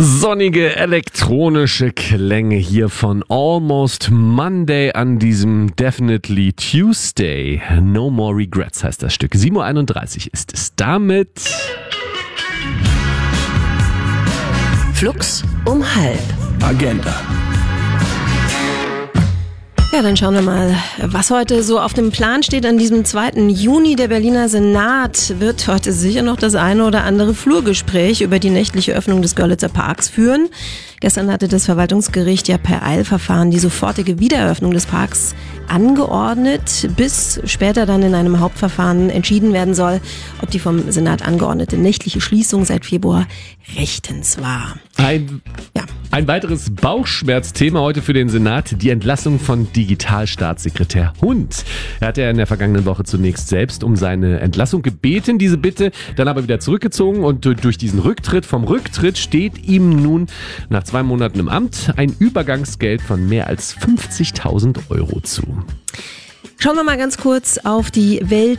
Sonnige elektronische Klänge hier von Almost Monday an diesem Definitely Tuesday. No More Regrets heißt das Stück. 7.31 Uhr ist es damit. Flux um halb. Agenda. Ja, dann schauen wir mal, was heute so auf dem Plan steht an diesem 2. Juni. Der Berliner Senat wird heute sicher noch das eine oder andere Flurgespräch über die nächtliche Öffnung des Görlitzer Parks führen. Gestern hatte das Verwaltungsgericht ja per Eilverfahren die sofortige Wiedereröffnung des Parks angeordnet, bis später dann in einem Hauptverfahren entschieden werden soll, ob die vom Senat angeordnete nächtliche Schließung seit Februar rechtens war. Ein weiteres Bauchschmerzthema heute für den Senat, die Entlassung von Digitalstaatssekretär Hund. Er hatte ja in der vergangenen Woche zunächst selbst um seine Entlassung gebeten, diese Bitte dann aber wieder zurückgezogen und durch diesen Rücktritt steht ihm nun nach 2 Monaten im Amt ein Übergangsgeld von mehr als 50.000 Euro zu. Schauen wir mal ganz kurz auf die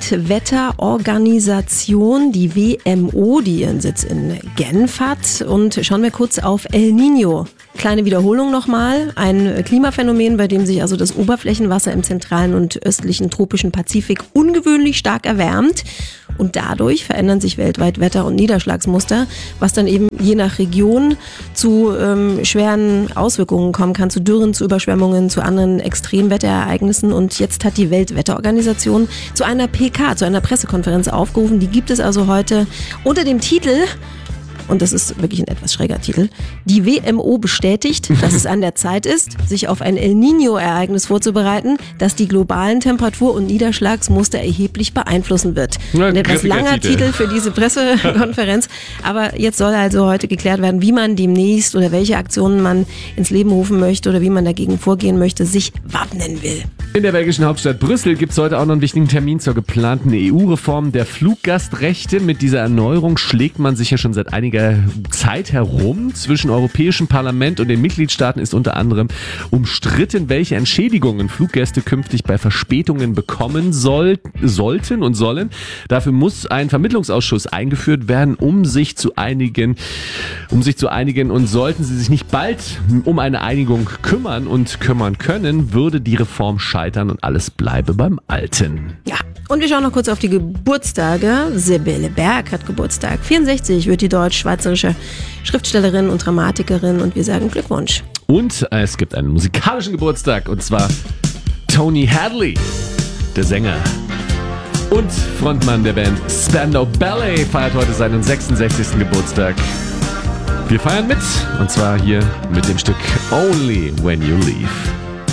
Weltwetterorganisation, die WMO, die ihren Sitz in Genf hat. Und schauen wir kurz auf El Niño. Kleine Wiederholung nochmal. Ein Klimaphänomen, bei dem sich also das Oberflächenwasser im zentralen und östlichen tropischen Pazifik ungewöhnlich stark erwärmt. Und dadurch verändern sich weltweit Wetter- und Niederschlagsmuster, was dann eben je nach Region zu schweren Auswirkungen kommen kann, zu Dürren, zu Überschwemmungen, zu anderen Extremwetterereignissen. Und jetzt hat die Weltwetterorganisation zu einer PK, zu einer Pressekonferenz aufgerufen. Die gibt es also heute unter dem Titel, und das ist wirklich ein etwas schräger Titel, die WMO bestätigt, dass es an der Zeit ist, sich auf ein El Niño-Ereignis vorzubereiten, das die globalen Temperatur- und Niederschlagsmuster erheblich beeinflussen wird. Ein etwas langer Titel für diese Pressekonferenz, aber jetzt soll also heute geklärt werden, wie man demnächst oder welche Aktionen man ins Leben rufen möchte oder wie man dagegen vorgehen möchte, sich wappnen will. In der belgischen Hauptstadt Brüssel gibt es heute auch noch einen wichtigen Termin zur geplanten EU-Reform der Fluggastrechte. Mit dieser Erneuerung schlägt man sich ja schon seit einiger Zeit herum. Zwischen Europäischem Parlament und den Mitgliedstaaten ist unter anderem umstritten, welche Entschädigungen Fluggäste künftig bei Verspätungen bekommen sollten und sollen. Dafür muss ein Vermittlungsausschuss eingeführt werden, um sich zu einigen. Und sollten sie sich nicht bald um eine Einigung kümmern können, würde die Reform scheitern und alles bleibe beim Alten. Ja, und wir schauen noch kurz auf die Geburtstage. Sibylle Berg hat Geburtstag. 64 wird die deutsch-schweizerische Schriftstellerin und Dramatikerin und wir sagen Glückwunsch. Und es gibt einen musikalischen Geburtstag und zwar Tony Hadley, der Sänger und Frontmann der Band Spandau Ballet, feiert heute seinen 66. Geburtstag. Wir feiern mit und zwar hier mit dem Stück Only When You Leave.